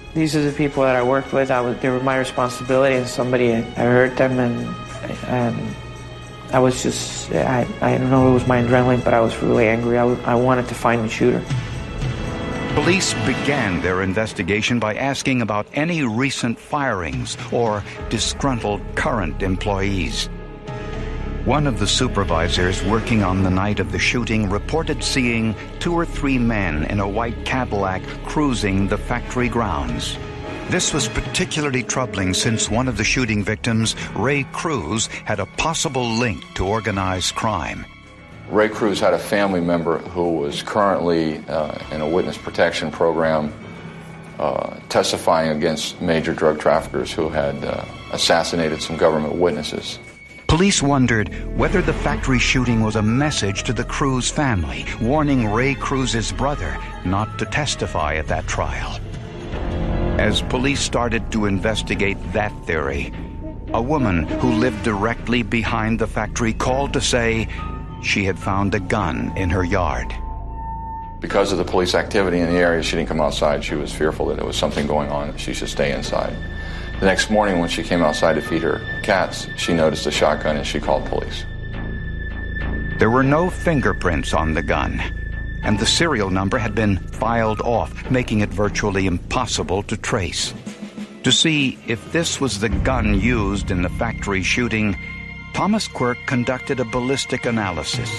These are the people that I worked with. They were my responsibility, and I hurt them, and I was just, I don't know if it was my adrenaline, but I was really angry. I wanted to find the shooter. Police began their investigation by asking about any recent firings or disgruntled current employees. One of the supervisors working on the night of the shooting reported seeing 2 or 3 men in a white Cadillac cruising the factory grounds. This was particularly troubling since one of the shooting victims, Ray Cruz, had a possible link to organized crime. Ray Cruz had a family member who was currently in a witness protection program testifying against major drug traffickers who had assassinated some government witnesses. Police wondered whether the factory shooting was a message to the Cruz family, warning Ray Cruz's brother not to testify at that trial. As police started to investigate that theory, a woman who lived directly behind the factory called to say she had found a gun in her yard. Because of the police activity in the area, she didn't come outside. She was fearful that there was something going on, that she should stay inside. The next morning, when she came outside to feed her cats, she noticed a shotgun and she called police. There were no fingerprints on the gun, and the serial number had been filed off, making it virtually impossible to trace. To see if this was the gun used in the factory shooting, Thomas Quirk conducted a ballistic analysis.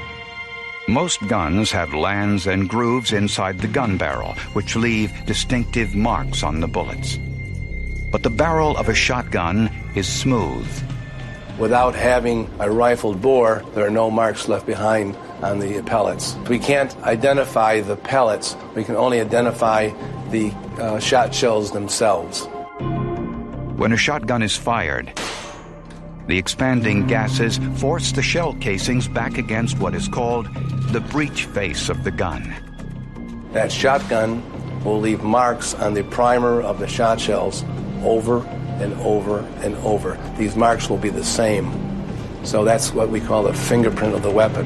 Most guns have lands and grooves inside the gun barrel, which leave distinctive marks on the bullets. But the barrel of a shotgun is smooth. Without having a rifled bore, there are no marks left behind on the pellets. We can't identify the pellets. We can only identify the shot shells themselves. When a shotgun is fired, the expanding gases force the shell casings back against what is called the breech face of the gun. That shotgun will leave marks on the primer of the shot shells over and over and over. These marks will be the same. So that's what we call the fingerprint of the weapon.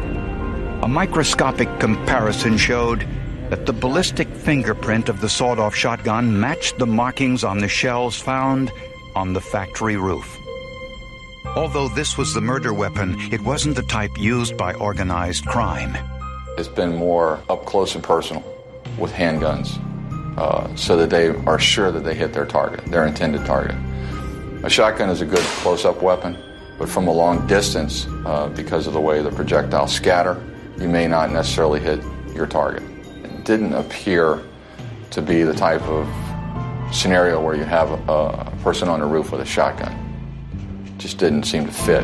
A microscopic comparison showed that the ballistic fingerprint of the sawed-off shotgun matched the markings on the shells found on the factory roof. Although this was the murder weapon, it wasn't the type used by organized crime. It's been more up close and personal with handguns, so that they are sure that they hit their target, their intended target. A shotgun is a good close-up weapon, but from a long distance, because of the way the projectiles scatter, you may not necessarily hit your target. It didn't appear to be the type of scenario where you have a person on the roof with a shotgun. It just didn't seem to fit.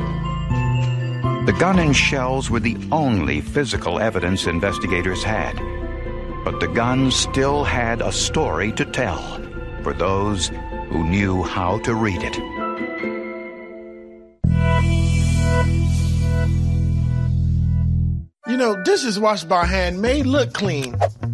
The gun and shells were the only physical evidence investigators had. But the gun still had a story to tell for those who knew how to read it. You know, dishes washed by hand may look clean,